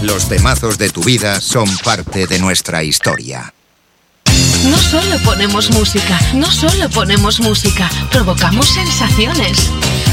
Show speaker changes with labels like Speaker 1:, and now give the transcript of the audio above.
Speaker 1: Los temazos de tu vida son parte de nuestra historia.
Speaker 2: No solo ponemos música, provocamos sensaciones.